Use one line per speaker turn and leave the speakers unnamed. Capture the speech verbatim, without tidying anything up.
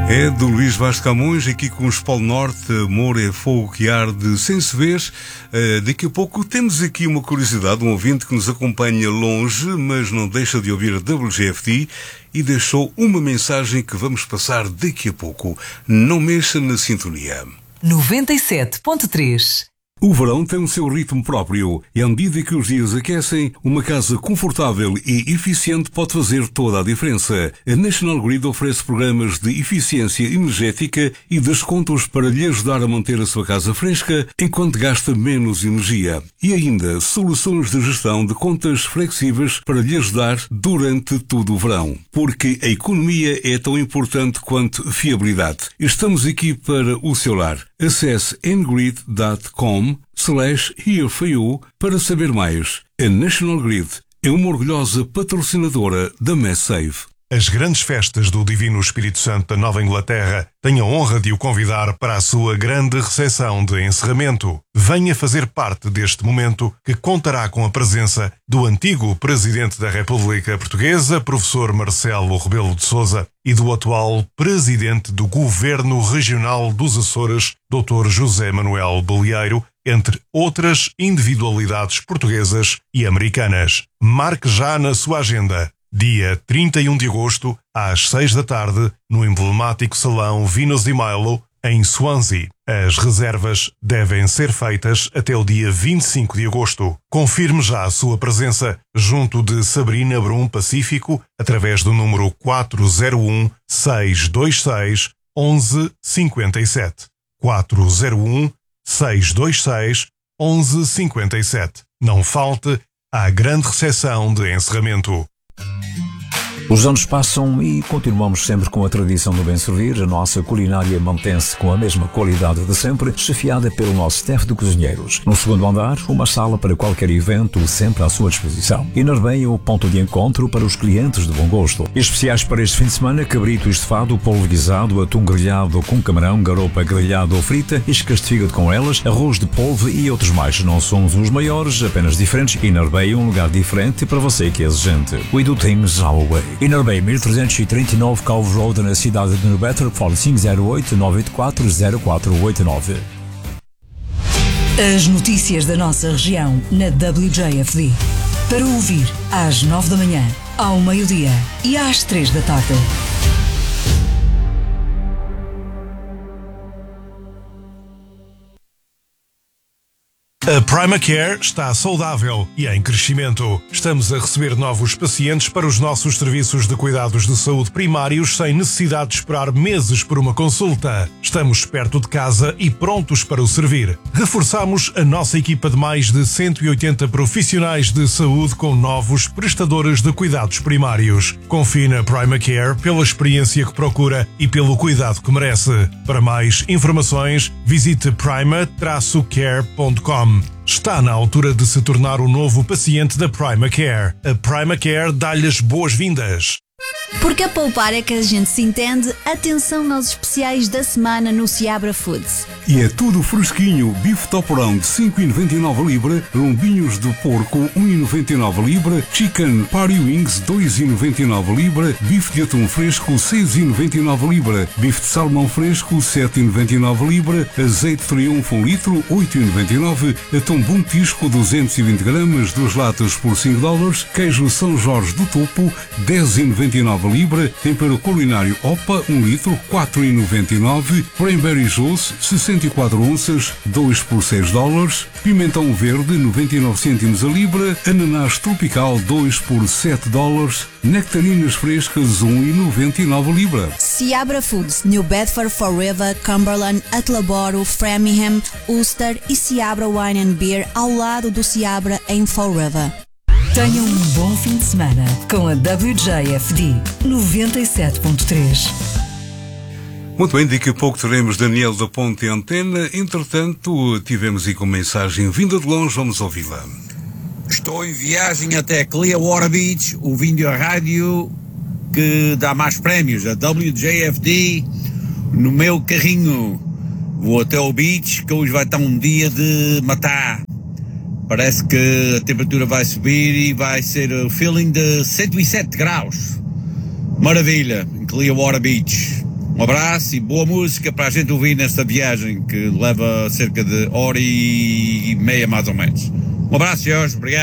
É do Luís Vaz de Camões, aqui com os Polo Norte, Amor é fogo que arde sem se ver. Uh, daqui a pouco temos aqui uma curiosidade, um ouvinte que nos acompanha longe, mas não deixa de ouvir a W J F D e deixou uma mensagem que vamos passar daqui a pouco. Não mexa na sintonia.
noventa e sete ponto três.
O verão tem o seu ritmo próprio e à medida que os dias aquecem, uma casa confortável e eficiente pode fazer toda a diferença. A National Grid oferece programas de eficiência energética e descontos para lhe ajudar a manter a sua casa fresca enquanto gasta menos energia. E ainda soluções de gestão de contas flexíveis para lhe ajudar durante todo o verão. Porque a economia é tão importante quanto fiabilidade. Estamos aqui para o seu lar. Acesse ngrid ponto com slash here for you para saber mais. A National Grid é uma orgulhosa patrocinadora da MassSave.
As grandes festas do Divino Espírito Santo da Nova Inglaterra têm a honra de o convidar para a sua grande recepção de encerramento. Venha fazer parte deste momento que contará com a presença do antigo Presidente da República Portuguesa, professor Marcelo Rebelo de Sousa, e do atual Presidente do Governo Regional dos Açores, doutor José Manuel Bolieiro, entre outras individualidades portuguesas e americanas. Marque já na sua agenda. Dia trinta e um de agosto, às seis da tarde, no emblemático Salão Vinos di Milo, em Swansea. As reservas devem ser feitas até o dia vinte e cinco de agosto. Confirme já a sua presença junto de Sabrina Brum Pacífico através do número quatro zero um, seis dois seis, um um cinco sete. quatro zero um, seis dois seis, um um cinco sete. Não falte à grande recepção de encerramento.
Os anos passam e continuamos sempre com a tradição do bem servir. A nossa culinária mantém-se com a mesma qualidade de sempre, chefiada pelo nosso staff de cozinheiros. No segundo andar, uma sala para qualquer evento, sempre à sua disposição. E Narbeia, o ponto de encontro para os clientes de bom gosto. Especiais para este fim de semana: cabrito estofado, polvo guisado, atum grelhado com camarão, garopa grelhada ou frita, iscas de fígado com elas, arroz de polvo e outros mais. Não somos os maiores, apenas diferentes. E Narbeia, um lugar diferente para você que é exigente. We do things our way. Innerbay mil trezentos e trinta e nove Cove Road, na cidade de Norbetter. Fone cinco zero oito, nove oito quatro, zero quatro oito nove.
As notícias da nossa região na W J F D. Para ouvir às nove da manhã, ao meio-dia e às três da tarde.
A Primacare está saudável e em crescimento. Estamos a receber novos pacientes para os nossos serviços de cuidados de saúde primários sem necessidade de esperar meses por uma consulta. Estamos perto de casa e prontos para o servir. Reforçamos a nossa equipa de mais de cento e oitenta profissionais de saúde com novos prestadores de cuidados primários. Confie na Primacare pela experiência que procura e pelo cuidado que merece. Para mais informações, visite prima dash care ponto com. Está na altura de se tornar o novo paciente da Primacare. A Primacare dá-lhe as boas-vindas.
Porque a poupar é que a gente se entende. Atenção aos especiais da semana no Seabra Foods.
E é tudo fresquinho. Bife top round cinco e noventa e nove a libra, lombinhos de porco um e noventa e nove a libra, chicken party wings dois e noventa e nove a libra, bife de atum fresco seis e noventa e nove a libra, bife de salmão fresco sete e noventa e nove a libra, azeite triunfo um litro oito e noventa e nove, atum bom tisco duzentos e vinte gramas, duas latas por cinco dólares, queijo São Jorge do Topo dez e noventa e nove a libra, tempero culinário Opa um litro quatro e noventa e nove, cranberry juice sessenta e quatro onças dois por seis dólares, pimentão verde noventa e nove cêntimos a libra, ananás tropical dois por sete dólares, nectarinas frescas um e noventa e nove a libra.
Seabra Foods, New Bedford, Forever, Cumberland, Attleboro, Framingham, Ulster e Seabra Wine and Beer ao lado do Seabra em Forever.
Tenham um bom fim de semana com a W J F D noventa e sete ponto três.
Muito bem, daqui a pouco teremos Daniel da Ponte Antena. Entretanto, tivemos aí com mensagem vinda de longe, vamos ouvi-la.
Estou em viagem até Clearwater Beach, ouvindo a rádio que dá mais prémios, a W J F D, no meu carrinho. Vou até ao beach, que hoje vai estar um dia de matar. Parece que a temperatura vai subir e vai ser o feeling de cento e sete graus. Maravilha, em Clearwater Beach. Um abraço e boa música para a gente ouvir nesta viagem que leva cerca de hora e meia mais ou menos. Um abraço, Jorge, obrigado.